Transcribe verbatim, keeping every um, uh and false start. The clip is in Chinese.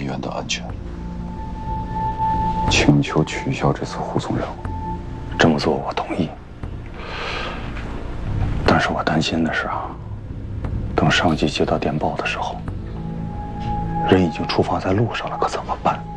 员的安全，请求取消这次护送任务。 这么做我同意，但是我担心的是啊，等上级接到电报的时候，人已经出发在路上了，可怎么办？